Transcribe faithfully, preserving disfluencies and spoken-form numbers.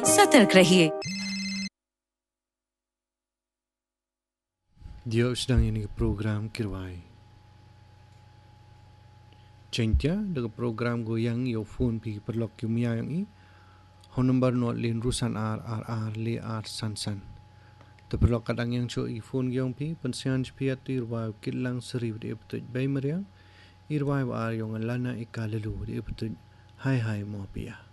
सतर्क रहिए। Dia sedang ini program Kirwai. Cinta dengan program goyang yo phone pi perlok yo mia yang i. Hon number no lin rusan r r r le r san san. Te perlok kadang yang cho i phone gyong pi pensian pi atu irwa kilang seri de betul bay meriang. Irwa wa yung lana ikalelu de betul. Hai hai mo pia.